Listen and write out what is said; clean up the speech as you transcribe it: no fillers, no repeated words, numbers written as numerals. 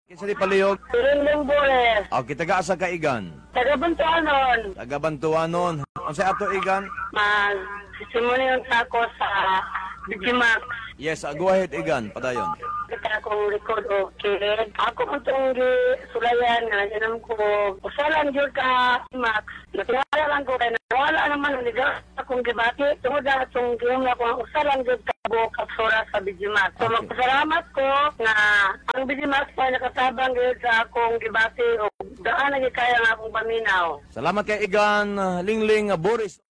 Kinsa di palihog? Ring Bores. O, kita gaasa ka igan. Taga-Bantuanon. Taga-Bantuanon. Ang sa ato igan? Simulan ako sa Digimax. Yes, go ahead igan. Padayon. Kita akong record o kid. Ako mo itong sulayan na nandiyan ko. Usalan yun ka, Max. Natingala lang ko kaya nawala naman ang ligaw akong gibati. Tungod na itong giyong na kung usalan yun ka kapsura sa Digimax. So magpasalamat ko na ang Digimax pa nakatabang yun sa akong gibati o daan na kaya nga akong paminaw. Salamat kay igan, Lingling Boris.